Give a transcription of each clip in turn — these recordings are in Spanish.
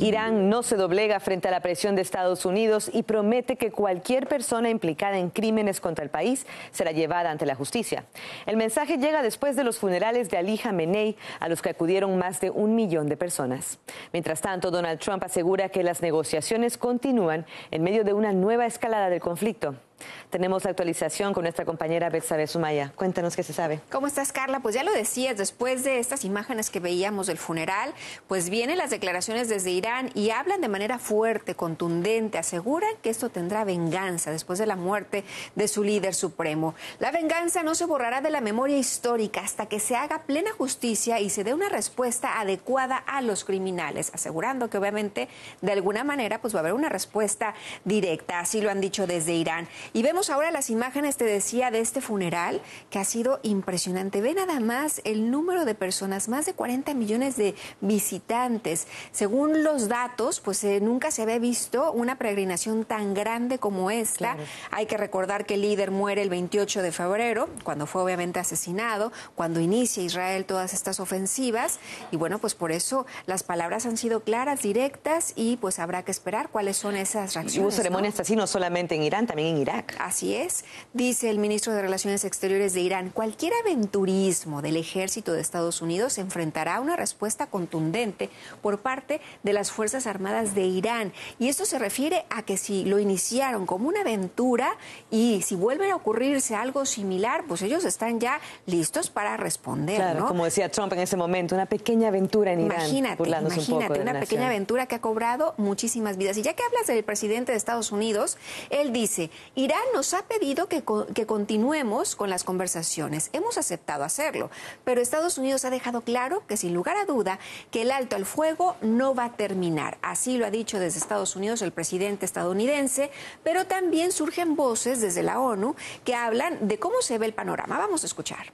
Irán no se doblega frente a la presión de Estados Unidos y promete que cualquier persona implicada en crímenes contra el país será llevada ante la justicia. El mensaje llega después de los funerales de Ali Jamenei, a los que acudieron más de 1 millón de personas. Mientras tanto, Donald Trump asegura que las negociaciones continúan en medio de una nueva escalada del conflicto. Tenemos la actualización con nuestra compañera Betsabe Sumaya. Cuéntanos qué se sabe. ¿Cómo estás, Carla? Pues ya lo decías, después de estas imágenes que veíamos del funeral, pues vienen las declaraciones desde Irán y hablan de manera fuerte, contundente, aseguran que esto tendrá venganza después de la muerte de su líder supremo. La venganza no se borrará de la memoria histórica hasta que se haga plena justicia y se dé una respuesta adecuada a los criminales, asegurando que obviamente de alguna manera pues va a haber una respuesta directa, así lo han dicho desde Irán. Y vemos ahora las imágenes, te decía, de este funeral que ha sido impresionante. Ve nada más el número de personas, más de 40 millones de visitantes. Según los datos, pues nunca se había visto una peregrinación tan grande como esta. Claro. Hay que recordar que el líder muere el 28 de febrero, cuando fue obviamente asesinado, cuando inicia Israel todas estas ofensivas. Y bueno, pues por eso las palabras han sido claras, directas, y pues habrá que esperar cuáles son esas reacciones. Hubo ceremonias así no solamente en Irán, también en Irak. Así es, dice el ministro de Relaciones Exteriores de Irán, cualquier aventurismo del ejército de Estados Unidos enfrentará una respuesta contundente por parte de las Fuerzas Armadas de Irán. Y esto se refiere a que si lo iniciaron como una aventura y si vuelve a ocurrirse algo similar, pues ellos están ya listos para responder. Claro, ¿no? Como decía Trump en ese momento, una pequeña aventura en Irán. Imagínate, una pequeña aventura que ha cobrado muchísimas vidas. Y ya que hablas del presidente de Estados Unidos, él dice, Irán nos ha pedido que continuemos con las conversaciones. Hemos aceptado hacerlo, pero Estados Unidos ha dejado claro que sin lugar a duda que el alto al fuego no va a terminar. Así lo ha dicho desde Estados Unidos el presidente estadounidense, pero también surgen voces desde la ONU que hablan de cómo se ve el panorama. Vamos a escuchar.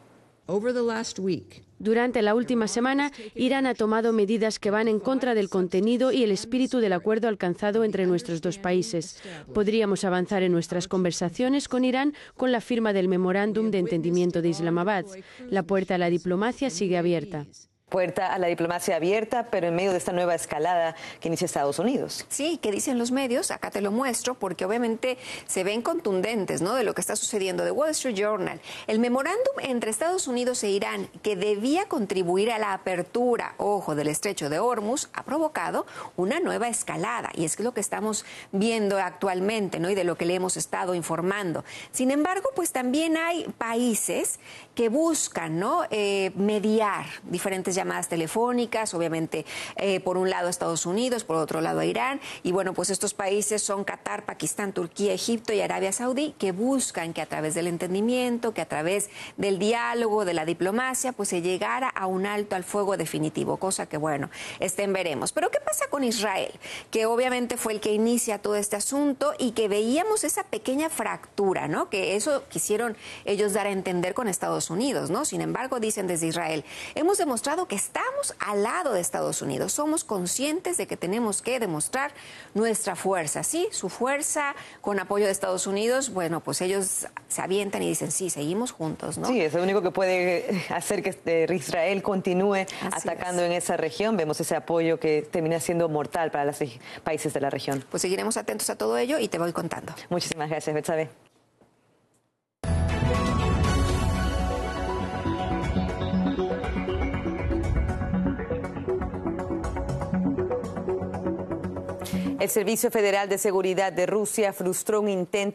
Durante la última semana, Irán ha tomado medidas que van en contra del contenido y el espíritu del acuerdo alcanzado entre nuestros dos países. Podríamos avanzar en nuestras conversaciones con Irán con la firma del Memorándum de Entendimiento de Islamabad. La puerta a la diplomacia sigue abierta. Puerta a la diplomacia abierta, pero en medio de esta nueva escalada que inicia Estados Unidos. Sí, ¿qué dicen los medios? Acá te lo muestro, porque obviamente se ven contundentes, ¿no?, de lo que está sucediendo. The Wall Street Journal. El memorándum entre Estados Unidos e Irán, que debía contribuir a la apertura, ojo, del estrecho de Hormuz, ha provocado una nueva escalada. Y es lo que estamos viendo actualmente, ¿no?, y de lo que le hemos estado informando. Sin embargo, pues también hay países que buscan, ¿no?, mediar diferentes llamadas telefónicas, obviamente por un lado Estados Unidos, por otro lado a Irán, y bueno, pues estos países son Qatar, Pakistán, Turquía, Egipto y Arabia Saudí, que buscan que a través del entendimiento, que a través del diálogo, de la diplomacia, pues se llegara a un alto al fuego definitivo, cosa que bueno, veremos. Pero ¿qué pasa con Israel? Que obviamente fue el que inicia todo este asunto y que veíamos esa pequeña fractura, ¿no?, que eso quisieron ellos dar a entender con Estados Unidos, ¿no? Sin embargo, dicen desde Israel, hemos demostrado que estamos al lado de Estados Unidos, somos conscientes de que tenemos que demostrar nuestra fuerza, sí, su fuerza con apoyo de Estados Unidos. Bueno, pues ellos se avientan y dicen, sí, seguimos juntos, ¿no? Sí, es lo único que puede hacer que Israel continúe atacando en esa región. Vemos ese apoyo que termina siendo mortal para los países de la región. Pues seguiremos atentos a todo ello y te voy contando. Muchísimas gracias, Betsabe. El Servicio Federal de Seguridad de Rusia frustró un intento